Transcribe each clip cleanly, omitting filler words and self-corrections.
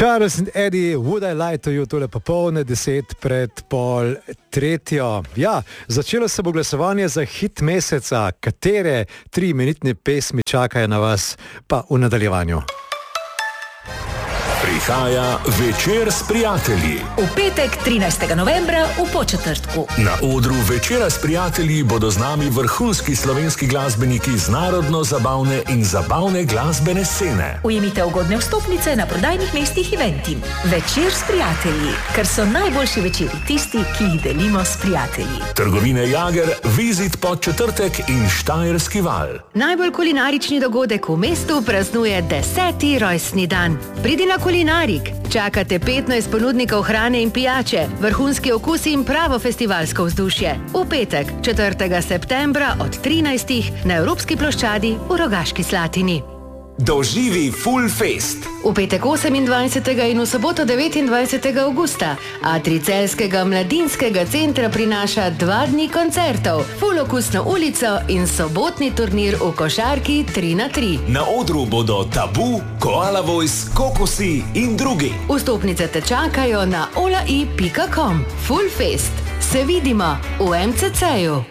Charles in Eddie, Would I Lie to You, tole popolne 2:50. Ja, začelo se bo glasovanje za hit meseca. Katere 3-minutne pesmi čakajo na vas pa v nadaljevanju? Prihaja Večer s prijatelji. V petek 13. novembra v Podčetrtku. Na odru Večera s prijatelji bodo z nami vrhunski slovenski glasbeniki z narodno-zabavne in zabavne glasbene scene. Ujemite ugodne vstopnice na prodajnih mestih Eventim. Večer s prijatelji, ker so najboljši večeri tisti, ki jih delimo s prijatelji. Trgovine Jager, Vizit Podčetrtek in Štajerski val. Najbolj kulinarični dogodek v mestu praznuje 10. rojstni dan. Pridi na Kulinarik. Čakate 15 ponudnikov hrane in pijače, vrhunski okusi in pravo festivalsko vzdušje. V petek, 4. septembra od 13. na Evropski ploščadi v Rogaški Slatini. Doživi Full Fest. V petek 28. in v soboto 29. avgusta Atrij Celjskega mladinskega centra prinaša 2 dni koncertov, full okusno ulico in sobotni turnir v košarki 3x3. Na odru bodo Tabu, Koala Voice, Kokosi in drugi. Vstopnice te čakajo na olai.com. Full Fest. Se vidimo v MCC-ju.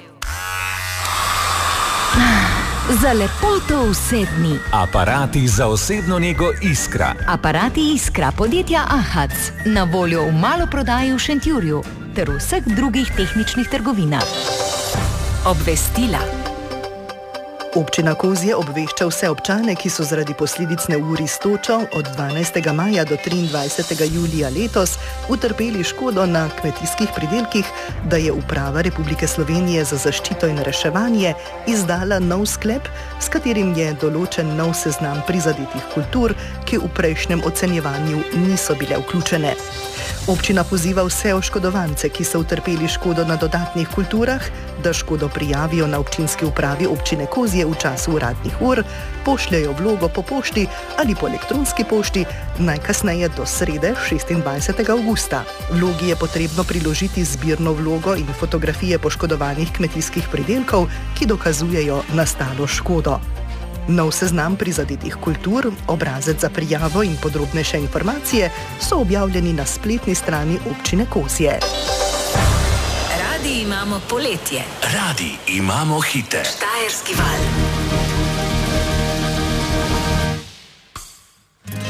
Za lepoto v sedmi. Aparati za osebno nego Iskra. Aparati Iskra podjetja Ahac. Na voljo v maloprodaji v Šentjurju ter v vseh drugih tehničnih trgovinah. Obvestila. Občina Kozje obvešča vse občane, ki so zaradi posledic neurij s točo od 12. maja do 23. julija letos utrpeli škodo na kmetijskih pridelkih, da je Uprava Republike Slovenije za zaščito in reševanje izdala nov sklep, s katerim je določen nov seznam prizadetih kultur, ki v prejšnjem ocenjevanju niso bile vključene. Občina poziva vse oškodovance, ki so utrpeli škodo na dodatnih kulturah, da škodo prijavijo na občinski upravi občine Kozje v času uradnih ur, pošljajo vlogo po pošti ali po elektronski pošti, najkasneje do srede 26. avgusta. Vlogi je potrebno priložiti zbirno vlogo in fotografije poškodovanih kmetijskih pridelkov, ki dokazujejo nastalo škodo. Nov seznam prizadetih kultur, obrazec za prijavo in podrobnejše informacije so objavljeni na spletni strani občine Kozje. Radi imamo poletje. Radi imamo hite. Štajerski val.